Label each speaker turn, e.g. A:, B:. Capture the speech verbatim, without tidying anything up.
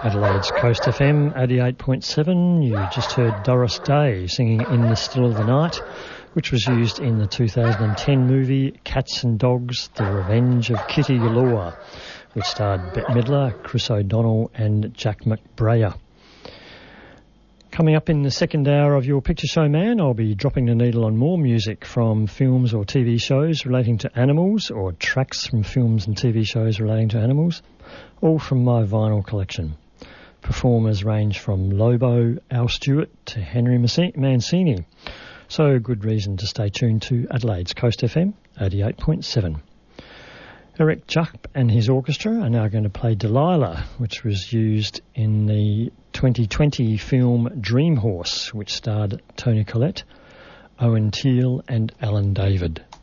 A: Adelaide's Coast F M eighty-eight point seven. You just heard Doris Day singing In the Still of the Night, which was used in the two thousand ten movie Cats and Dogs, The Revenge of Kitty Galore, which starred Bette Midler, Chris O'Donnell and Jack McBrayer. Coming up in the second hour of your Picture Show Man, I'll be dropping the needle on more music from films or T V shows relating to animals, or tracks from films and T V shows relating to animals, all from my vinyl collection. Performers range from Lobo, Al Stewart to Henry Mancini. So good reason to stay tuned to Adelaide's Coast F M eighty-eight point seven. Eric Jupp and his orchestra are now going to play Delilah, which was used in the twenty twenty film Dream Horse, which starred Toni Collette, Owen Teale and Alan David.